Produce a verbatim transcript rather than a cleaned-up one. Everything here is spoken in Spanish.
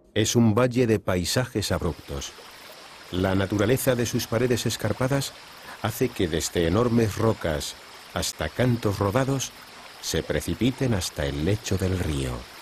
Es un valle de paisajes abruptos. La naturaleza de sus paredes escarpadas hace que desde enormes rocas hasta cantos rodados se precipiten hasta el lecho del río.